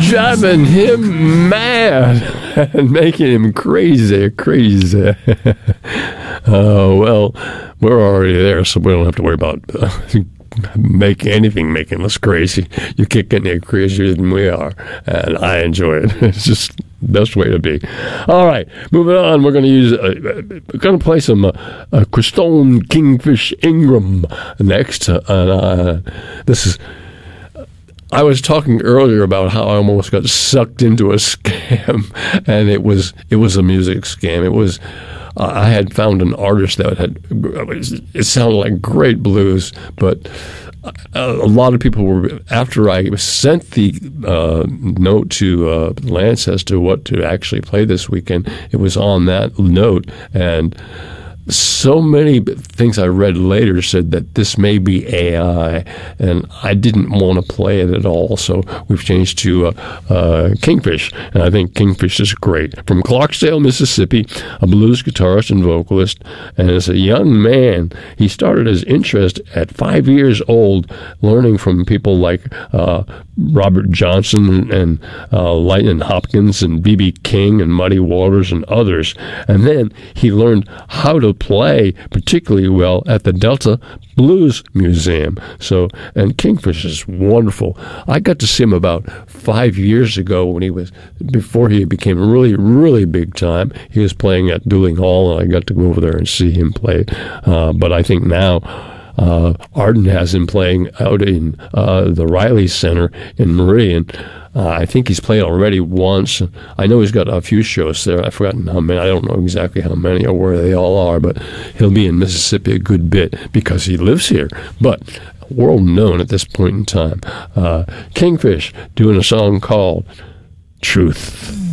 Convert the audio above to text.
driving him mad and making him crazy. Well, we're already there, so we don't have to worry about making us crazy. You're kicking it crazier than we are, and I enjoy it. It's just the best way to be. All right, moving on. We're going to play some Christone Kingfish Ingram next. This is. I was talking earlier about how I almost got sucked into a scam, and it was a music scam. It was. I had found an artist that it sounded like great blues, but a lot of people were, after I sent the note to Lance as to what to actually play this weekend, it was on that note, and so many things I read later said that this may be AI, and I didn't want to play it at all, so we've changed to Kingfish, and I think Kingfish is great. From Clarksdale, Mississippi, a blues guitarist and vocalist, and as a young man, he started his interest at 5 years old, learning from people like Robert Johnson and Lightnin' Hopkins and B.B. King and Muddy Waters and others, and then he learned how to play particularly well at the Delta Blues Museum. So, and Kingfish is wonderful. I got to see him about 5 years ago before he became really, really big time. He was playing at Dueling Hall, and I got to go over there and see him play. But I think now Arden has him playing out in the Riley Center in Meridian. I think he's played already once. I know he's got a few shows there. I've forgotten how many. I don't know exactly how many or where they all are, but he'll be in Mississippi a good bit because he lives here. But world known at this point in time. Kingfish doing a song called Truth.